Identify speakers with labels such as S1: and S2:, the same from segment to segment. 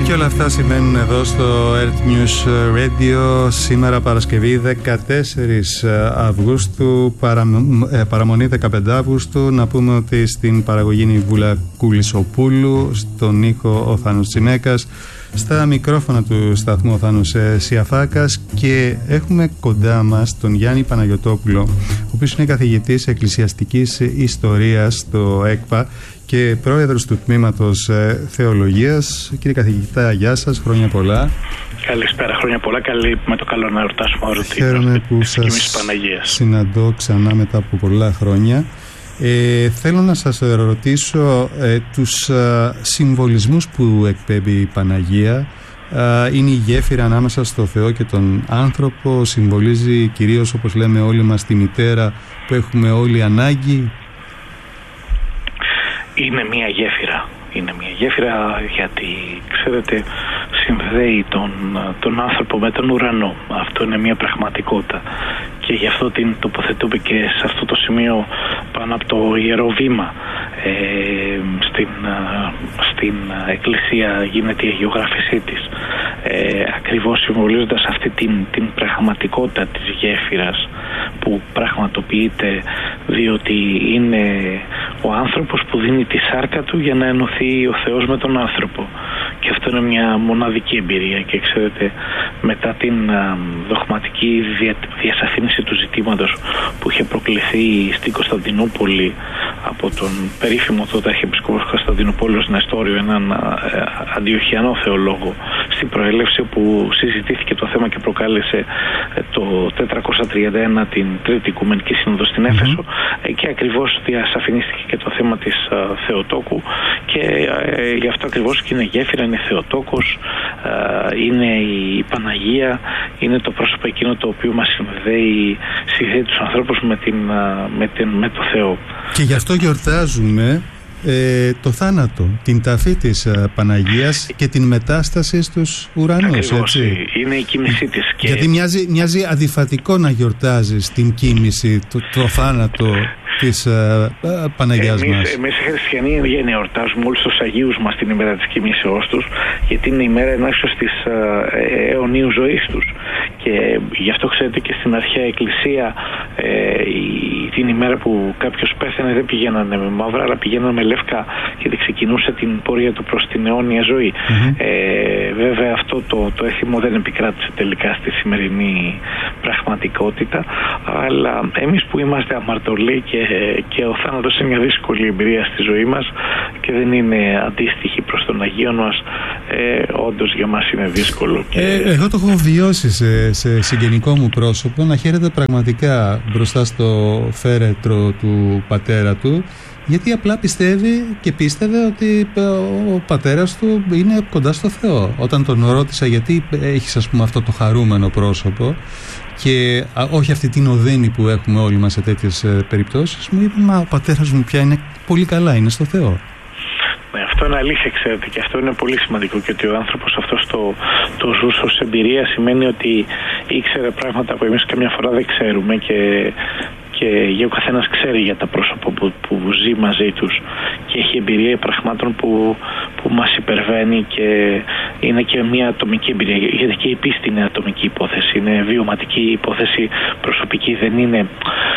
S1: Και όλα αυτά συμβαίνουν εδώ στο Earth News Radio σήμερα Παρασκευή 14 Αυγούστου, παραμονή 15 Αυγούστου. Να πούμε ότι στην παραγωγή είναι η Βούλα Κουλισοπούλου, στον ήχο ο Θάνος Τσιμέκας, στα μικρόφωνα του σταθμού ο Θάνος Σιαφάκας, και έχουμε κοντά μας τον Γιάννη Παναγιωτόπουλο, ο οποίος είναι καθηγητής εκκλησιαστικής ιστορίας στο ΕΚΠΑ και πρόεδρος του τμήματος Θεολογίας. Κύριε καθηγητά, γεια σας, χρόνια πολλά.
S2: Καλησπέρα, χρόνια πολλά. Με το καλό να εορτάσουμε όλο την
S1: Χαίρομαι που σας συναντώ ξανά μετά από πολλά χρόνια. Θέλω να σας ρωτήσω τους συμβολισμούς που εκπέμπει η Παναγία. Είναι η γέφυρα ανάμεσα στο Θεό και τον άνθρωπο, συμβολίζει κυρίως, όπως λέμε όλοι μας, τη μητέρα που έχουμε όλοι ανάγκη.
S2: Είναι μια γέφυρα. Είναι μια γέφυρα γιατί, ξέρετε, συνδέει τον άνθρωπο με τον ουρανό. Αυτό είναι μια πραγματικότητα. Και γι' αυτό την τοποθετούμε και σε αυτό το σημείο πάνω από το Ιερό Βήμα. Στην Εκκλησία γίνεται η αγιογράφησή της. Ακριβώς συμβολίζοντας αυτή την πραγματικότητα της γέφυρας που πραγματοποιείται, διότι είναι ο άνθρωπος που δίνει τη σάρκα του για να ενωθεί ο Θεός με τον άνθρωπο. Και αυτό είναι μια μοναδική εμπειρία. Και ξέρετε, μετά την δογματική διασαφήνιση του ζητήματος που είχε προκληθεί στην Κωνσταντινούπολη από τον περίφημο τότε Αρχιεπισκόπο Κωνσταντινούπολης Νεστόριο, έναν Αντιοχιανό θεολόγο, στην προέλευση, που συζητήθηκε το θέμα και προκάλεσε το 431 την Τρίτη Οικουμενική Σύνοδο στην Έφεσο. Εκεί ακριβώς διασαφηνίστηκε και το θέμα της Θεοτόκου, και γι' αυτό ακριβώς και είναι γέφυρα, είναι Θεοτόκος, είναι η Παναγία, είναι το πρόσωπο εκείνο το οποίο μας συνδέει τους ανθρώπους με το Θεό.
S1: Και γι' αυτό γιορτάζουμε το θάνατο, την ταφή της Παναγίας και την μετάσταση στους ουρανούς. Έτσι.
S2: Είναι η κοίμησή της. Και...
S1: γιατί μοιάζει αντιφατικό να γιορτάζεις την κοίμηση, το θάνατο της Παναγιάς μας.
S2: Εμείς οι χριστιανοί εορτάζουμε όλους τους Αγίους μας την ημέρα της κοιμήσεώς τους, γιατί είναι η μέρα ενάξεως της αιωνίου ζωής τους. Και γι' αυτό, ξέρετε, και στην αρχαία Εκκλησία την ημέρα που κάποιος πέθανε δεν πηγαίνανε με μαύρα, αλλά πηγαίνανε με λευκά, γιατί ξεκινούσε την πορεία του προς την αιώνια ζωή. Βέβαια αυτό το έθιμο δεν επικράτησε τελικά στη σημερινή πραγματικότητα, αλλά εμείς που είμαστε αμαρτωλοί και ο θάνατος είναι μια δύσκολη εμπειρία στη ζωή μας και δεν είναι αντίστοιχη προς τον Αγίον μας, όντως για μας είναι δύσκολο.
S1: Εγώ το έχω βιώσει σε συγγενικό μου πρόσωπο, να χαίρεται πραγματικά μπροστά στο φέρετρο του πατέρα του, γιατί απλά πιστεύει και πίστευε ότι ο πατέρας του είναι κοντά στο Θεό. Όταν τον ρώτησα γιατί έχεις, ας πούμε, αυτό το χαρούμενο πρόσωπο και όχι αυτή την οδύνη που έχουμε όλοι μας σε τέτοιες περιπτώσεις, μου είπε, μα ο πατέρας μου πια είναι πολύ καλά, είναι στο Θεό.
S2: Αυτό είναι αλήθεια, ξέρετε, και αυτό είναι πολύ σημαντικό, και ότι ο άνθρωπος αυτός το ζούσε ως εμπειρία σημαίνει ότι ήξερε πράγματα που εμείς καμιά φορά δεν ξέρουμε, και ο καθένας ξέρει για τα πρόσωπα που ζει μαζί τους και έχει εμπειρία πραγμάτων που μας υπερβαίνει, και είναι και μια ατομική εμπειρία, γιατί και η πίστη είναι ατομική υπόθεση, είναι βιωματική υπόθεση, προσωπική, δεν είναι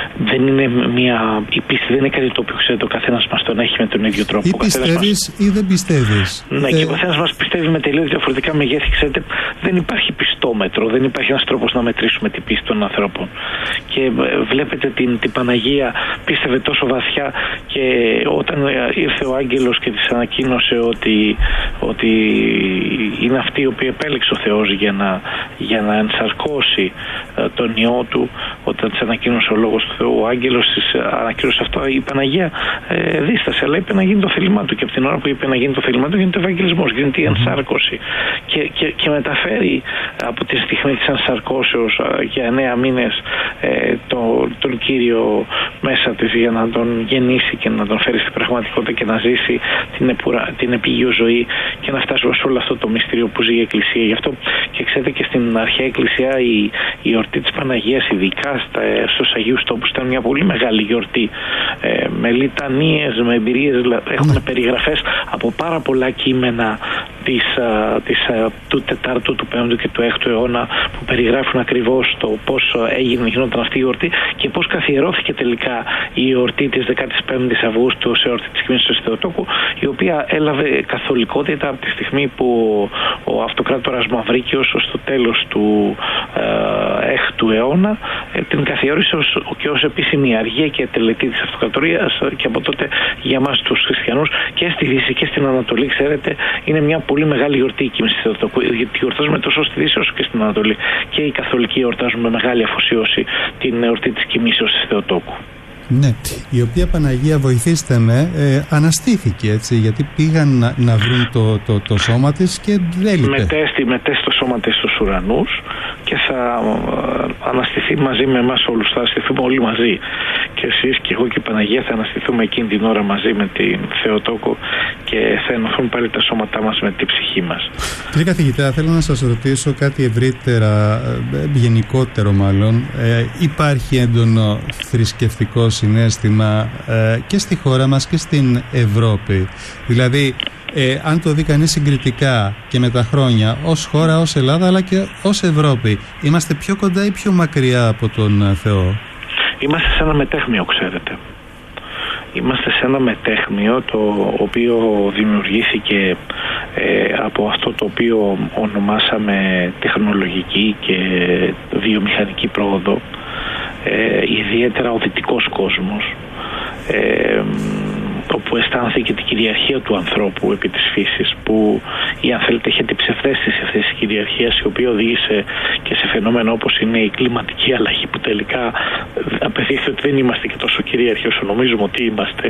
S2: η πίστη δεν είναι κάτι το οποίο, ξέρετε, ο καθένας μας τον έχει με τον ίδιο τρόπο.
S1: Ή πιστεύεις ή δεν πιστεύεις.
S2: Ναι, και ο καθένας μας πιστεύει με τελείως διαφορετικά μεγέθη, ξέρετε, δεν υπάρχει πιστόμετρο, δεν υπάρχει ένας τρόπος να μετρήσουμε την πίστη των ανθρώπων. Και βλέπετε την Παναγία πίστευε τόσο βαθιά, και όταν ήρθε ο άγγελος και της ανακοίνωσε ότι είναι αυτή η οποία επέλεξε ο Θεός για να ενσαρκώσει τον Υιό του, όταν της ανακοίνωσε ο Λόγος του Θεού, ο άγγελος της ανακοίνωσε αυτό, η Παναγία δίστασε, αλλά είπε να γίνει το θέλημά του, και από την ώρα που είπε να γίνει το θέλημά του γίνεται ο Ευαγγελισμός, γίνεται η ενσάρκωση, και μεταφέρει από τη στιγμή της ενσαρκώσεως για 9 μήνες τον Κύριο μέσα της για να τον γεννήσει και να τον φέρει στην πραγματικότητα και να ζήσει την επίγειο ζωή και να φτάσουμε σε όλο αυτό το μυστήριο που ζει η Εκκλησία. Γι' αυτό και ξέρετε και στην αρχαία Εκκλησία η εορτή της Παναγίας, ειδικά στους Αγίους Τόπους, ήταν μια πολύ μεγάλη γιορτή, με λιτανίες, με εμπειρίες. Έχουμε περιγραφές από πάρα πολλά κείμενα του 4ου, του 5ου και του 6ου αιώνα, που περιγράφουν ακριβώς το πώς γινόταν αυτή η εορτή και πώς καθιερώθηκε τελικά η εορτή της 15ης Αυγούστου σε εορτή της Κοιμήσεως της Θεοτόκου, η οποία έλαβε καθολικότητα από τη στιγμή που ο αυτοκράτορας Μαυρίκιος στο τέλος του 6ου αιώνα την καθιέρωσε και ως επίσημη αργία και τελετή της αυτοκρατορίας, και από τότε για μας τους χριστιανούς και στη Δύση και στην Ανατολή, ξέρετε, είναι μια πολύ μεγάλη γιορτή η Κοίμηση της Θεοτόκου, γιατί γιορτάζουμε τόσο στη Δύση όσο και στην Ανατολή, και οι καθολικοί γιορτάζουν με μεγάλη αφοσίωση την εορτή της Κοιμήσεως της Θεοτόκου.
S1: Ναι, η οποία Παναγία, βοηθήστε με, αναστήθηκε, έτσι, γιατί πήγαν να βρουν το σώμα της και έλειπε.
S2: Μετέστη το σώμα της στους ουρανούς και θα αναστηθεί μαζί με εμάς όλους, θα αναστηθούμε όλοι μαζί. Και εσείς και εγώ και η Παναγία θα αναστηθούμε εκείνη την ώρα μαζί με την Θεοτόκο και θα ενωθούν πάλι τα σώματά μας με την ψυχή μας.
S1: Κύριε καθηγητά, θέλω να σας ρωτήσω κάτι ευρύτερα, γενικότερο μάλλον. Υπάρχει έντονο θρησκευτικό συναίσθημα και στη χώρα μας και στην Ευρώπη. Δηλαδή, αν το δει κανείς συγκριτικά και με τα χρόνια, ως χώρα, ως Ελλάδα, αλλά και ως Ευρώπη, είμαστε πιο κοντά ή πιο μακριά από τον Θεό?
S2: Είμαστε σε ένα μετέχμιο, ξέρετε. Είμαστε σε ένα μετέχμιο το οποίο δημιουργήθηκε από αυτό το οποίο ονομάσαμε τεχνολογική και βιομηχανική πρόοδο, ιδιαίτερα ο δυτικός κόσμος, όπου αισθάνθηκε την κυριαρχία του ανθρώπου επί της φύσης, που ή αν θέλετε είχε την ψευδαίσθηση αυτής της κυριαρχίας, η οποία οδήγησε και σε φαινόμενα όπως είναι η κλιματική αλλαγή, που τελικά απεδείχθη ότι δεν είμαστε και τόσο κυρίαρχοι όσο νομίζουμε ότι είμαστε.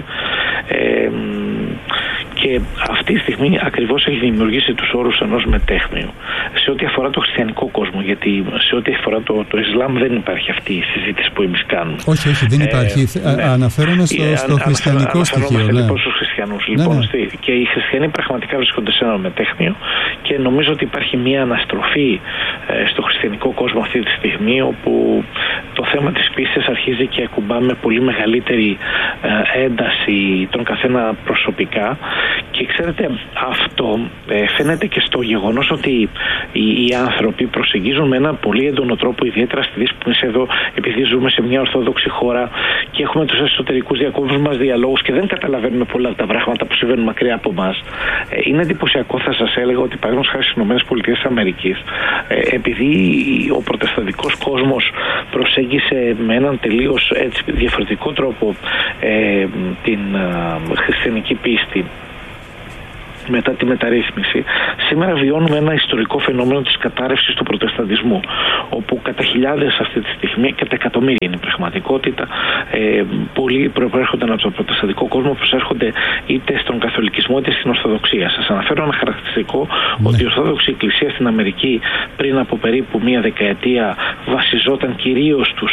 S2: Και αυτή τη στιγμή ακριβώς έχει δημιουργήσει τους όρους ενός μετέχμιου. Σε ό,τι αφορά το χριστιανικό κόσμο, γιατί σε ό,τι αφορά το Ισλάμ δεν υπάρχει αυτή η συζήτηση που εμείς κάνουμε.
S1: Όχι, δεν υπάρχει. Αναφέρομαι στο χριστιανικό στοιχείο.
S2: Λοιπόν, στους χριστιανούς. Λοιπόν, και οι χριστιανοί πραγματικά βρίσκονται σε ένα μετέχμιο και νομίζω ότι υπάρχει μια αναστροφή στο χριστιανικό κόσμο αυτή τη στιγμή, όπου το θέμα της πίστης αρχίζει και ακουμπά με πολύ μεγαλύτερη ένταση τον καθένα προσωπικά. Και ξέρετε, αυτό φαίνεται και στο γεγονός ότι οι άνθρωποι προσεγγίζουν με ένα πολύ έντονο τρόπο, ιδιαίτερα στη Δύση, που εμείς εδώ, επειδή ζούμε σε μια ορθόδοξη χώρα και έχουμε τους εσωτερικούς διακόμβους μας διαλόγους και δεν καταλαβαίνουμε πολλά από τα πράγματα που συμβαίνουν μακριά από εμάς. Είναι εντυπωσιακό, θα σας έλεγα, ότι παραδείγματος χάρη στις ΗΠΑ, επειδή ο προτεσταντικός κόσμος προσέγγισε με έναν τελείως έτσι διαφορετικό τρόπο την χριστιανική πίστη μετά τη μεταρρύθμιση, σήμερα βιώνουμε ένα ιστορικό φαινόμενο της κατάρρευσης του προτεσταντισμού, όπου κατά χιλιάδες αυτή τη στιγμή, κατά εκατομμύρια είναι η πραγματικότητα, πολλοί προέρχονταν από τον προτεσταντικό κόσμο, προσέρχονται είτε στον καθολικισμό είτε στην Ορθοδοξία. Σας αναφέρω ένα χαρακτηριστικό, ότι η Ορθόδοξη Εκκλησία στην Αμερική πριν από περίπου μία δεκαετία βασιζόταν κυρίως στους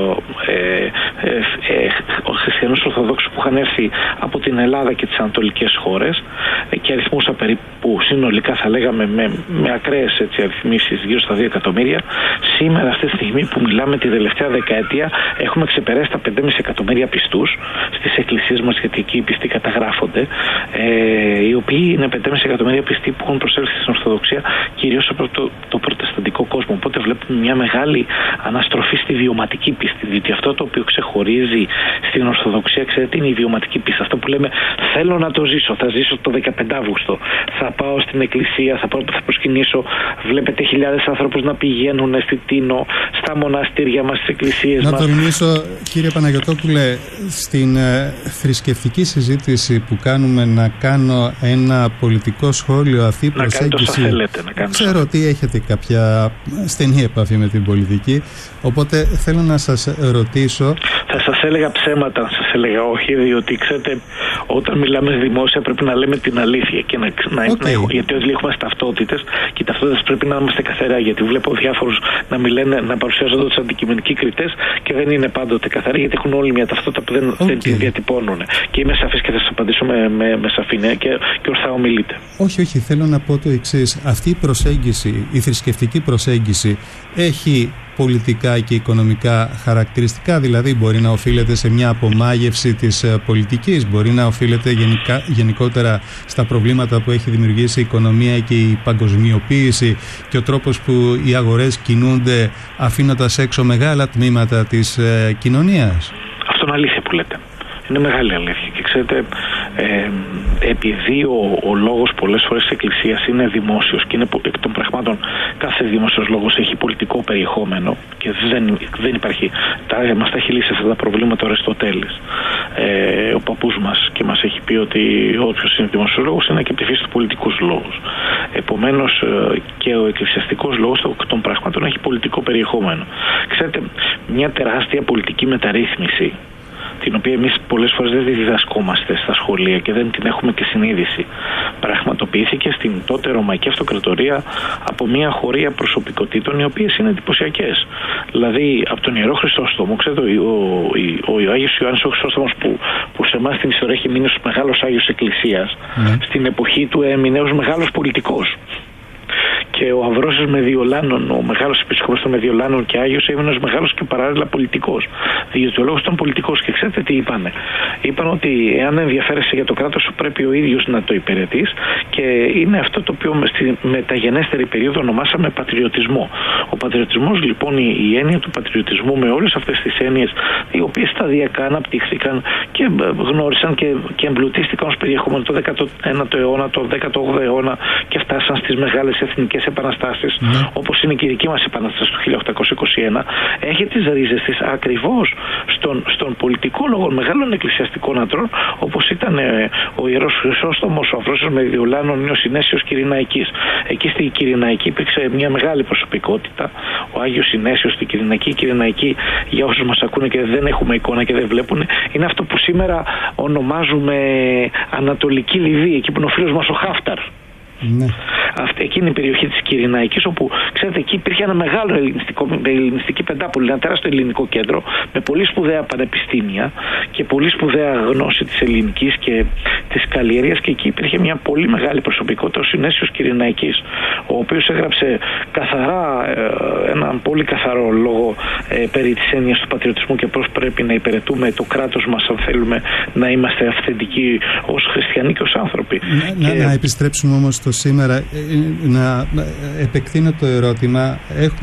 S2: χριστιανούς Ορθοδόξους που είχαν έρθει από την Ελλάδα και τις ανατολικές χώρες, και αριθμούσα περίπου συνολικά, θα λέγαμε με ακραίες αριθμίσεις, γύρω στα 2 εκατομμύρια. Σήμερα, αυτή τη στιγμή που μιλάμε, τη τελευταία δεκαετία, έχουμε ξεπεράσει τα 5,5 εκατομμύρια πιστούς στις εκκλησίες μας, γιατί εκεί οι πιστοί καταγράφονται, οι οποίοι είναι 5,5 εκατομμύρια πιστοί που έχουν προσέλθει στην Ορθοδοξία, κυρίως από το προτεσταντικό κόσμο. Οπότε βλέπουμε μια μεγάλη αναστροφή στη βιωματική πίστη, διότι αυτό το οποίο ξεχωρίζει στην Ορθοδοξία, ξέρετε, είναι η βιωματική πίστη. Αυτό που λέμε, θέλω να το ζήσω, θα ζήσω το 15 Αύγουστο. Θα πάω στην εκκλησία, θα προσκυνήσω. Βλέπετε χιλιάδες άνθρωπους να πηγαίνουν στη Τίνο, στα μοναστήρια μας, στις εκκλησίες μας.
S1: Να τολμήσω, κύριε Παναγιωτόπουλε, στην θρησκευτική συζήτηση που κάνουμε, να κάνω ένα πολιτικό σχόλιο. Αυτή η προσέγγιση. Ξέρω ότι έχετε κάποια στενή επαφή με την πολιτική, οπότε θέλω να σας ρωτήσω.
S2: Θα σας έλεγα ψέματα, σας έλεγα όχι, διότι ξέρετε, όταν μιλάμε δημόσια πρέπει να λέμε την αλήθεια και γιατί όλοι έχουμε ταυτότητες και οι ταυτότητες πρέπει να είμαστε καθαρά, γιατί βλέπω διάφορους να παρουσιάζονται ως αντικειμενικοί κριτές και δεν είναι πάντοτε καθαροί, γιατί έχουν όλοι μια ταυτότητα που δεν την διατυπώνουν. Και είμαι σαφής και θα σας απαντήσω με σαφήνεια και ορθά ομιλείτε.
S1: Όχι, θέλω να πω το εξής. Αυτή η προσέγγιση, η θρησκευτική προσέγγιση, έχει πολιτικά και οικονομικά χαρακτηριστικά, δηλαδή μπορεί να οφείλεται σε μια απομάγευση της πολιτικής, μπορεί να οφείλεται γενικότερα στα προβλήματα που έχει δημιουργήσει η οικονομία και η παγκοσμιοποίηση και ο τρόπος που οι αγορές κινούνται αφήνοντας έξω μεγάλα τμήματα της κοινωνίας.
S2: Αυτό είναι αλήθεια που λέτε. Είναι μεγάλη αλήθεια. Και ξέρετε, επειδή ο λόγος πολλές φορές της Εκκλησίας είναι δημόσιος και είναι εκ των πραγμάτων κάθε δημόσιος λόγος έχει πολιτικό περιεχόμενο και δεν υπάρχει. Μας τα έχει λύσει αυτά τα προβλήματα ο Αριστοτέλης, ο παππούς μας, και μας έχει πει ότι όποιος είναι δημόσιος λόγος είναι και επιφύσης του πολιτικούς λόγους. Επομένως και ο εκκλησιαστικός λόγος εκ των πραγμάτων έχει πολιτικό περιεχόμενο. Ξέρετε, μια τεράστια πολιτική μεταρρύθμιση, την οποία εμείς πολλές φορές δεν τη διδασκόμαστε στα σχολεία και δεν την έχουμε και συνείδηση, πραγματοποιήθηκε στην τότε Ρωμαϊκή Αυτοκρατορία από μια χωρία προσωπικότητων οι οποίες είναι εντυπωσιακές. Δηλαδή από τον Ιερό Χρυσόστομο, ξέρετε, ο Άγιος Ιωάννης ο Χρυσόστομος που σε εμάς στην ιστορία έχει μείνει ως μεγάλος Άγιος Εκκλησίας, στην εποχή του έμεινε ως μεγάλος πολιτικός. Και ο Αυρόσιος Μεδιολάνων, ο μεγάλος επίσκοπος των Μεδιολάνων και Άγιος, έμεινε ως μεγάλος και παράλληλα πολιτικός. Διότι ο λόγος ήταν πολιτικός. Και ξέρετε τι είπανε? Είπαν ότι εάν ενδιαφέρεσαι για το κράτος σου πρέπει ο ίδιος να το υπηρετείς, και είναι αυτό το οποίο στη μεταγενέστερη περίοδο ονομάσαμε πατριωτισμό. Ο πατριωτισμός λοιπόν, η έννοια του πατριωτισμού με όλες αυτές τις έννοιες, οι οποίες σταδιακά αναπτύχθηκαν και γνώρισαν και εμπλουτίστηκαν ως περιεχόμενο το 19ο αιώνα, το 18ο αιώνα και φτάσαν στις μεγάλες εθνικές επαναστάσεις, όπως είναι και η δική μας επανάσταση του 1821, έχει τις ρίζες της ακριβώς στον πολιτικό λόγο μεγάλων εκκλησιαστικών αντρών, όπως ήταν ο Ιερός Χρυσόστομος, ο Αυρόσιος Μεδιολάνων ή ο Συνέσιος Κυρηναϊκής. Εκεί στη Κυρηναϊκή υπήρξε μια μεγάλη προσωπικότητα, ο Άγιος Συνέσιος στην Κυρηναϊκή. Η Κυρηναϊκή, για όσους μας ακούνε και δεν έχουμε εικόνα και δεν βλέπουν, είναι αυτό που σήμερα ονομάζουμε Ανατολική Λιβύη, εκεί που είναι ο φίλος μας ο Χάφταρ.
S1: Ναι.
S2: Εκείνη η περιοχή της Κυρηναϊκής, όπου ξέρετε εκεί υπήρχε ένα μεγάλο ελληνιστική πεντάπολη, ένα τεράστιο ελληνικό κέντρο με πολύ σπουδαία πανεπιστήμια και πολύ σπουδαία γνώση της ελληνικής και της καλλιέργειας, και εκεί υπήρχε μια πολύ μεγάλη προσωπικότητα, ο Συνέσιος Κυρηναϊκής, ο οποίος έγραψε καθαρά έναν πολύ καθαρό λόγο περί της έννοιας του πατριωτισμού και πώς πρέπει να υπηρετούμε το κράτος μας αν θέλουμε να είμαστε αυθεντικοί ως χριστιανοί και ως άνθρωποι.
S1: Να επιστρέψουμε όμως στο σήμερα, να επεκτείνω το ερώτημα.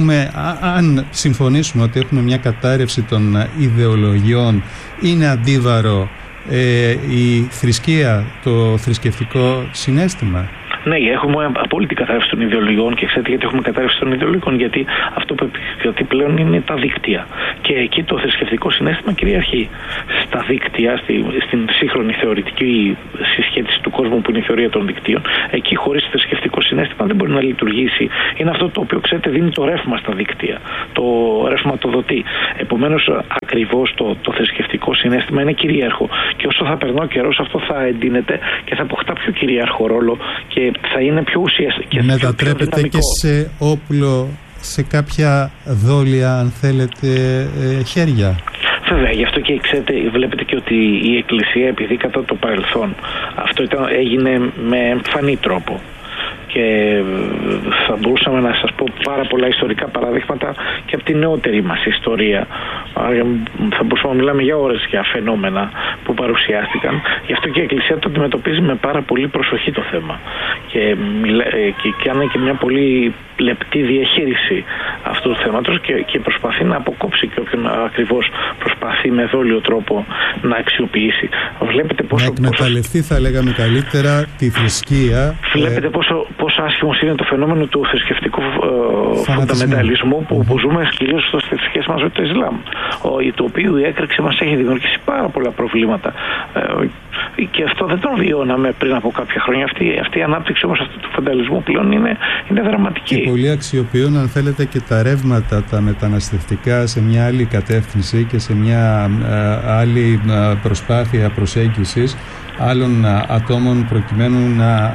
S1: Αν συμφωνήσουμε ότι έχουμε μια κατάρρευση των ιδεολογιών, είναι αντίβαρο η θρησκεία, το θρησκευτικό συναίσθημα?
S2: Ναι, έχουμε απόλυτη κατάρρευση των ιδεολογιών, και ξέρετε γιατί έχουμε κατάρρευση των ιδεολογιών? Γιατί αυτό που επικρατεί πλέον είναι τα δίκτυα. Και εκεί το θρησκευτικό συναίσθημα κυριαρχεί. Στα δίκτυα, στην σύγχρονη θεωρητική συσχέτιση του κόσμου που είναι η θεωρία των δικτύων, εκεί χωρίς θρησκευτικό συναίσθημα δεν μπορεί να λειτουργήσει. Είναι αυτό το οποίο, ξέρετε, δίνει το ρεύμα στα δίκτυα, το ρευματοδοτεί. Επομένως, ακριβώς το θρησκευτικό συναίσθημα είναι κυρίαρχο. Και όσο θα περνά ο καιρός, αυτό θα εντείνεται και θα αποκτά πιο κυρίαρχο ρόλο και θα είναι πιο ουσιαστικό.
S1: Μετατρέπεται και σε όπλο, σε κάποια δόλια, αν θέλετε, χέρια.
S2: Βέβαια, γι' αυτό και ξέρετε, βλέπετε και ότι η Εκκλησία, επειδή κατά το παρελθόν αυτό έγινε με εμφανή τρόπο, και θα μπορούσαμε να σας πω πάρα πολλά ιστορικά παραδείγματα και από την νεότερη μας ιστορία. Θα μπορούσαμε να μιλάμε για ώρες για φαινόμενα που παρουσιάστηκαν. Γι' αυτό και η Εκκλησία το αντιμετωπίζει με πάρα πολύ προσοχή το θέμα και κάνει και μια πολύ λεπτή διαχείριση αυτού του θέματος και προσπαθεί να αποκόψει και όποιον ακριβώς προσπαθεί με δόλιο τρόπο να αξιοποιήσει. Βλέπετε πόσο,
S1: να εκμεταλλευτεί, θα λέγαμε καλύτερα, τη θρησκεία.
S2: Βλέπετε πόσο άσχημο είναι το φαινόμενο του θρησκευτικού φονταμενταλισμού που ζούμε κυρίως στις θρησκείες μας με το Ισλάμ, το οποίο η έκρηξη μας έχει δημιουργήσει πάρα πολλά προβλήματα, και αυτό δεν το βιώναμε πριν από κάποια χρόνια. Αυτή η ανάπτυξη όμως αυτού του φονταλισμού πλέον είναι δραματική.
S1: Και πολλοί αξιοποιούν, αν θέλετε, και τα ρεύματα τα μεταναστευτικά σε μια άλλη κατεύθυνση και σε μια άλλη προσπάθεια προσέγγισης άλλων ατόμων προκειμένου να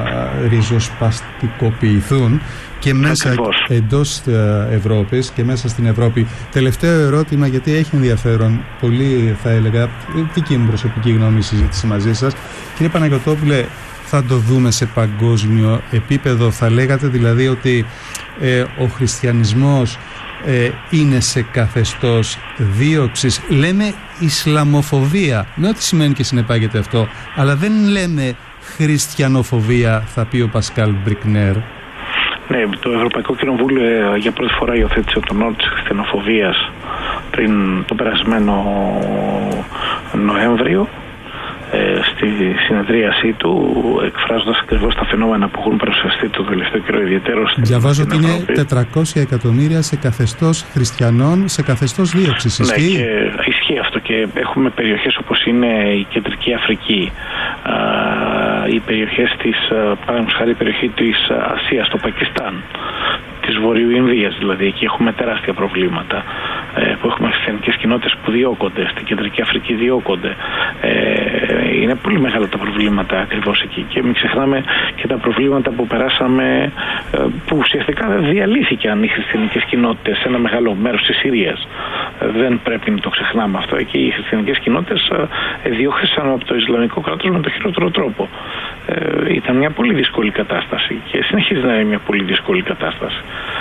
S1: ριζοσπαστικοποιηθούν και μέσα εντός Ευρώπης και μέσα στην Ευρώπη. Τελευταίο ερώτημα, γιατί έχει ενδιαφέρον, πολύ θα έλεγα, δική μου προσωπική γνώμη συζήτηση μαζί σας. Κύριε Παναγιωτόπουλε, θα το δούμε σε παγκόσμιο επίπεδο? Θα λέγατε δηλαδή ότι ο χριστιανισμός είναι σε καθεστώς δίωξης? Λέμε Ισλαμοφοβία, με ό,τι σημαίνει και συνεπάγεται αυτό, αλλά δεν λέμε χριστιανοφοβία, θα πει ο Πασκάλ Μπρικνέρ.
S2: Ναι, το Ευρωπαϊκό Κοινοβούλιο για πρώτη φορά υιοθέτησε τον όρο της χριστιανοφοβίας πριν το περασμένο Νοέμβριο, στη συνεδρίασή του, εκφράζοντας ακριβώς τα φαινόμενα που έχουν παρουσιαστεί το τελευταίο καιρό, ιδιαίτερο στην Ευρώπη.
S1: Διαβάζω ότι είναι 400 εκατομμύρια σε καθεστώς χριστιανών, σε καθεστώς δίωξης. Ισχύει?
S2: Ναι, και ισχύει αυτό, και έχουμε περιοχές όπως είναι η Κεντρική Αφρική, οι περιοχές της, παραδείγματος χάρη, η περιοχή της Ασίας, το Πακιστάν, της Βορείου Ινδίας, δηλαδή εκεί έχουμε τεράστια προβλήματα, που έχουμε χριστιανικές κοινότητες που διώκονται, στην Κεντρική Αφρική διώκονται. Είναι πολύ μεγάλα τα προβλήματα ακριβώς εκεί, και μην ξεχνάμε και τα προβλήματα που περάσαμε, που ουσιαστικά διαλύθηκαν οι χριστιανικές κοινότητες σε ένα μεγάλο μέρος της Συρίας. Δεν πρέπει να το ξεχνάμε αυτό. Εκεί οι χριστιανικές κοινότητες διώχθησαν από το Ισλαμικό κράτος με το χειρότερο τρόπο. Ήταν μια πολύ δύσκολη κατάσταση και συνεχίζει να είναι μια πολύ δύσκολη κατάσταση.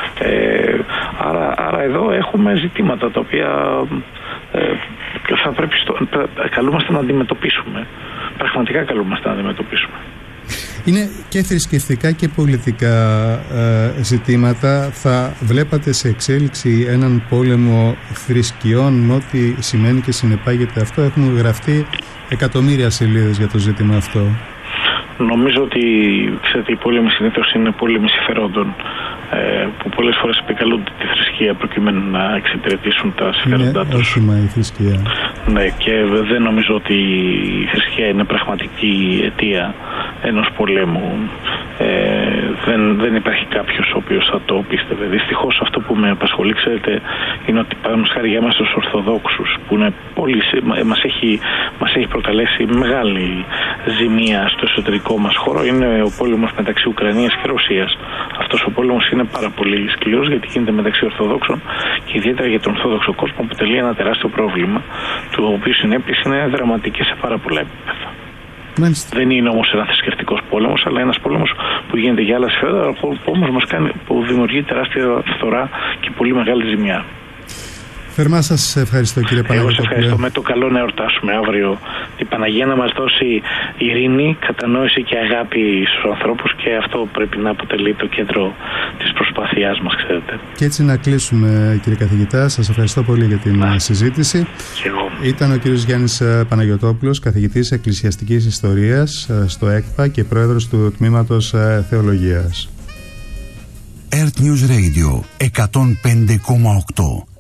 S2: Άρα εδώ έχουμε ζητήματα τα οποία θα πρέπει καλούμαστε να αντιμετωπίσουμε. Πραγματικά καλούμαστε να αντιμετωπίσουμε.
S1: Είναι και θρησκευτικά και πολιτικά ζητήματα. Θα βλέπατε σε εξέλιξη έναν πόλεμο θρησκειών, με ό,τι σημαίνει και συνεπάγεται αυτό? Έχουν γραφτεί εκατομμύρια σελίδες για το ζήτημα αυτό.
S2: Νομίζω ότι, ξέρετε, οι πόλεμοι συνήθως είναι πόλεμοι συμφερόντων, που πολλές φορές επικαλούνται τη θρησκεία προκειμένου να εξυπηρετήσουν τα συμφέροντά τους.
S1: Όχημα η θρησκεία.
S2: Ναι, και δεν νομίζω ότι η θρησκεία είναι πραγματική αιτία ενός πολέμου. Δεν υπάρχει κάποιος ο οποίος θα το πίστευε. Δυστυχώς αυτό που με απασχολεί, ξέρετε, είναι ότι παραδείγματος χάρη για εμάς τους Ορθοδόξους, που είναι μας έχει προκαλέσει μεγάλη ζημία στο εσωτερικό μας χώρο, είναι ο πόλεμος μεταξύ Ουκρανίας και Ρωσίας. Αυτός ο πόλεμος είναι πάρα πολύ σκληρός, γιατί γίνεται μεταξύ Ορθοδόξων, και ιδιαίτερα για τον Ορθόδοξο κόσμο αποτελεί ένα τεράστιο πρόβλημα, του οποίου συνέπειες είναι δραματικές σε πάρα πολλά επίπεδα. Μάλιστα. Δεν είναι όμως ένα θρησκευτικός πόλεμος, αλλά ένας πόλεμος που γίνεται για άλλα συμφέροντα, που δημιουργεί τεράστια φθορά και πολύ μεγάλη ζημιά.
S1: Θερμά σας ευχαριστώ, κύριε Παναγιώτοπουλε.
S2: Εγώ σας ευχαριστώ. Με το καλό να εορτάσουμε αύριο η Παναγία να μας δώσει ειρήνη, κατανόηση και αγάπη στους ανθρώπους, και αυτό πρέπει να αποτελεί το κέντρο της προσπάθειάς μας, ξέρετε.
S1: Και έτσι να κλείσουμε, κύριε καθηγητά. Σας ευχαριστώ πολύ για την συζήτηση.
S2: Και εγώ.
S1: Ήταν ο κύριος Γιάννης Παναγιωτόπουλος, καθηγητής Εκκλησιαστικής Ιστορίας στο ΕΚΠΑ και πρόεδρος του Τμήματος Θεολογίας.
S3: Earth News Radio 105,8